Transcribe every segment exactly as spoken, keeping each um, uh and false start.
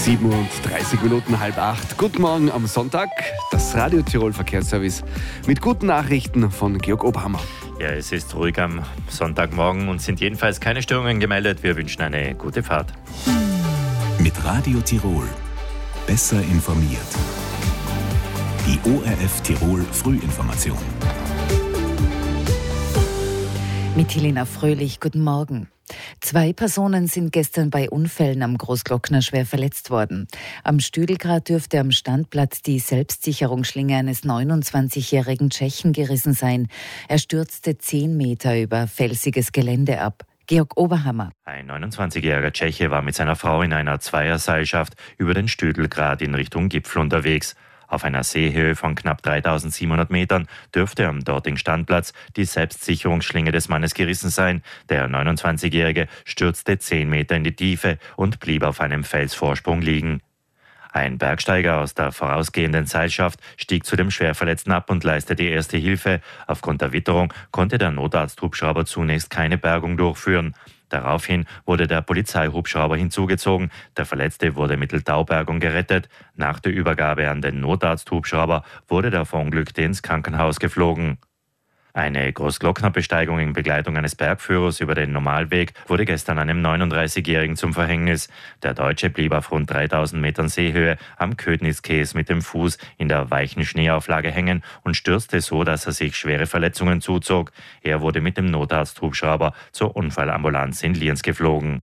siebenunddreißig Minuten, halb acht. Guten Morgen am Sonntag, das Radio Tirol Verkehrsservice mit guten Nachrichten von Georg Oberhammer. Ja, es ist ruhig am Sonntagmorgen und sind jedenfalls keine Störungen gemeldet. Wir wünschen eine gute Fahrt. Mit Radio Tirol besser informiert. Die O R F Tirol Frühinformation. Mit Helena Fröhlich, guten Morgen. Zwei Personen sind gestern bei Unfällen am Großglockner schwer verletzt worden. Am Stüdelgrat dürfte am Standplatz die Selbstsicherungsschlinge eines neunundzwanzigjährigen Tschechen gerissen sein. Er stürzte zehn Meter über felsiges Gelände ab. Georg Oberhammer. Ein neunundzwanzigjähriger Tscheche war mit seiner Frau in einer Zweierseilschaft über den Stüdelgrat in Richtung Gipfel unterwegs. Auf einer Seehöhe von knapp dreitausendsiebenhundert Metern dürfte am dortigen Standplatz die Selbstsicherungsschlinge des Mannes gerissen sein. Der neunundzwanzigjährige stürzte zehn Meter in die Tiefe und blieb auf einem Felsvorsprung liegen. Ein Bergsteiger aus der vorausgehenden Seilschaft stieg zu dem Schwerverletzten ab und leistete erste Hilfe. Aufgrund der Witterung konnte der Notarzthubschrauber zunächst keine Bergung durchführen. Daraufhin wurde der Polizeihubschrauber hinzugezogen. Der Verletzte wurde mittels Taubergung gerettet. Nach der Übergabe an den Notarzthubschrauber wurde der Verunglückte ins Krankenhaus geflogen. Eine Großglocknerbesteigung in Begleitung eines Bergführers über den Normalweg wurde gestern einem neununddreißigjährigen zum Verhängnis. Der Deutsche blieb auf rund dreitausend Metern Seehöhe am Ködnitzkäs mit dem Fuß in der weichen Schneeauflage hängen und stürzte so, dass er sich schwere Verletzungen zuzog. Er wurde mit dem Notarzthubschrauber zur Unfallambulanz in Lienz geflogen.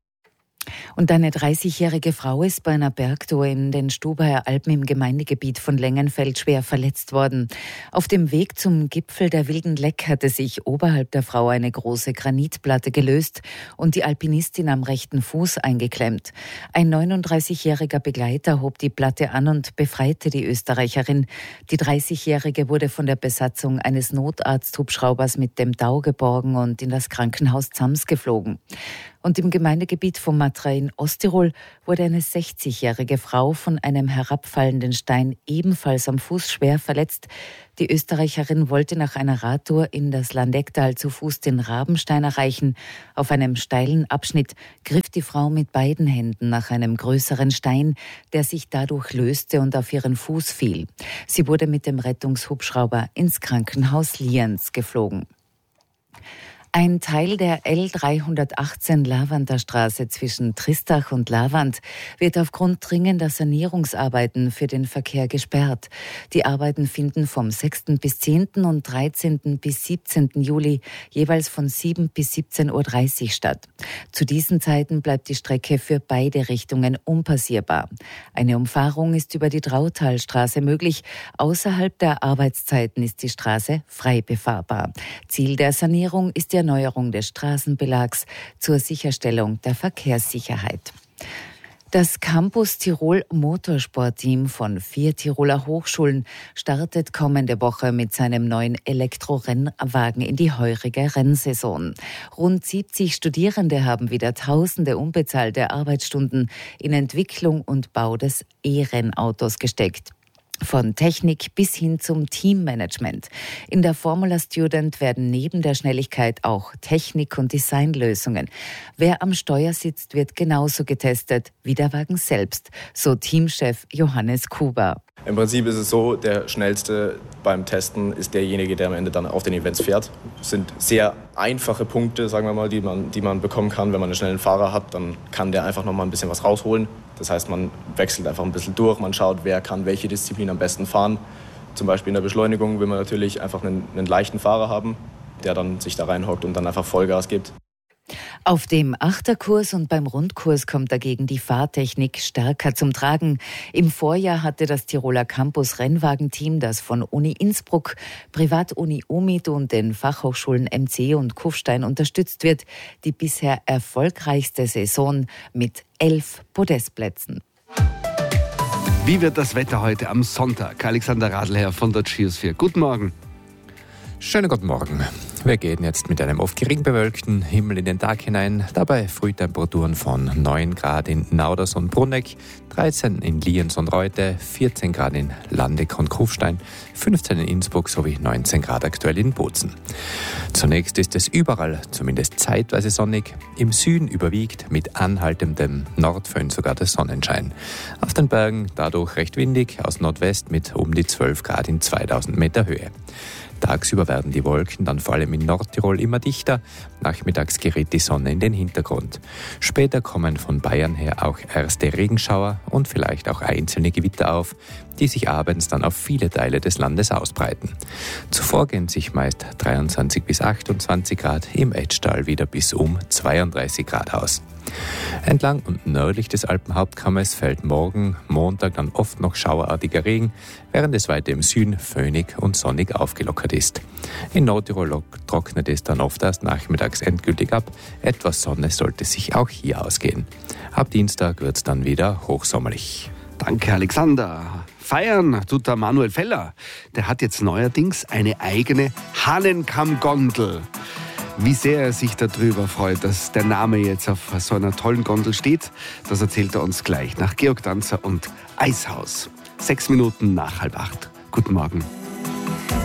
Und eine dreißigjährige Frau ist bei einer Bergtour in den Stubaier Alpen im Gemeindegebiet von Lengenfeld schwer verletzt worden. Auf dem Weg zum Gipfel der Wilden Leck hatte sich oberhalb der Frau eine große Granitplatte gelöst und die Alpinistin am rechten Fuß eingeklemmt. Ein neununddreißigjähriger Begleiter hob die Platte an und befreite die Österreicherin. Die dreißigjährige wurde von der Besatzung eines Notarzthubschraubers mit dem Tau geborgen und in das Krankenhaus Zams geflogen. Und im Gemeindegebiet von Matra in Osttirol wurde eine sechzigjährige Frau von einem herabfallenden Stein ebenfalls am Fuß schwer verletzt. Die Österreicherin wollte nach einer Radtour in das Landecktal zu Fuß den Rabenstein erreichen. Auf einem steilen Abschnitt griff die Frau mit beiden Händen nach einem größeren Stein, der sich dadurch löste und auf ihren Fuß fiel. Sie wurde mit dem Rettungshubschrauber ins Krankenhaus Lienz geflogen. Ein Teil der L dreihundertachtzehn Lavanter Straße zwischen Tristach und Lavant wird aufgrund dringender Sanierungsarbeiten für den Verkehr gesperrt. Die Arbeiten finden vom sechsten bis zehnten und dreizehnten bis siebzehnten Juli jeweils von sieben bis siebzehn Uhr dreißig statt. Zu diesen Zeiten bleibt die Strecke für beide Richtungen unpassierbar. Eine Umfahrung ist über die Drautalstraße möglich. Außerhalb der Arbeitszeiten ist die Straße frei befahrbar. Ziel der Sanierung ist die Erneuerung des Straßenbelags zur Sicherstellung der Verkehrssicherheit. Das Campus Tirol Motorsportteam von vier Tiroler Hochschulen startet kommende Woche mit seinem neuen Elektrorennwagen in die heurige Rennsaison. Rund siebzig Studierende haben wieder tausende unbezahlte Arbeitsstunden in Entwicklung und Bau des E-Rennautos gesteckt. Von Technik bis hin zum Teammanagement. In der Formula Student werden neben der Schnelligkeit auch Technik- und Designlösungen. Wer am Steuer sitzt, wird genauso getestet wie der Wagen selbst, so Teamchef Johannes Kuber. Im Prinzip ist es so, der Schnellste beim Testen ist derjenige, der am Ende dann auf den Events fährt. Es sind sehr einfache Punkte, sagen wir mal, die man, die man bekommen kann. Wenn man einen schnellen Fahrer hat, dann kann der einfach noch mal ein bisschen was rausholen. Das heißt, man wechselt einfach ein bisschen durch, man schaut, wer kann welche Disziplin am besten fahren. Zum Beispiel in der Beschleunigung will man natürlich einfach einen, einen leichten Fahrer haben, der dann sich da reinhockt und dann einfach Vollgas gibt. Auf dem Achterkurs und beim Rundkurs kommt dagegen die Fahrtechnik stärker zum Tragen. Im Vorjahr hatte das Tiroler Campus Rennwagenteam, das von Uni Innsbruck, Privatuni Umid und den Fachhochschulen M C und Kufstein unterstützt wird, die bisher erfolgreichste Saison mit elf Podestplätzen. Wie wird das Wetter heute am Sonntag? Alexander Radlherr von der Geosphere. Guten Morgen. Schönen guten Morgen. Wir gehen jetzt mit einem oft gering bewölkten Himmel in den Tag hinein. Dabei Frühtemperaturen von neun Grad in Nauders und Bruneck, dreizehn in Lienz und Reute, vierzehn Grad in Landeck und Kufstein, fünfzehn in Innsbruck sowie neunzehn Grad aktuell in Bozen. Zunächst ist es überall zumindest zeitweise sonnig. Im Süden überwiegt mit anhaltendem Nordföhn sogar der Sonnenschein. Auf den Bergen dadurch recht windig, aus Nordwest mit um die zwölf Grad in zweitausend Meter Höhe. Tagsüber werden die Wolken dann vor allem in Nordtirol immer dichter. Nachmittags gerät die Sonne in den Hintergrund. Später kommen von Bayern her auch erste Regenschauer und vielleicht auch einzelne Gewitter auf, die sich abends dann auf viele Teile des Landes ausbreiten. Zuvor gehen sich meist dreiundzwanzig bis achtundzwanzig Grad, im Etschtal wieder bis um zweiunddreißig Grad aus. Entlang und nördlich des Alpenhauptkammes fällt morgen, Montag, dann oft noch schauerartiger Regen, während es weiter im Süden föhnig und sonnig aufgelockert ist. In Nordtirol trocknet es dann oft erst nachmittags endgültig ab. Etwas Sonne sollte sich auch hier ausgehen. Ab Dienstag wird es dann wieder hochsommerlich. Danke, Alexander. Feiern tut der Manuel Feller. Der hat jetzt neuerdings eine eigene Hahnenkamm-Gondel. Wie sehr er sich darüber freut, dass der Name jetzt auf so einer tollen Gondel steht, das erzählt er uns gleich nach Georg Danzer und Eishaus. Sechs Minuten nach halb acht. Guten Morgen.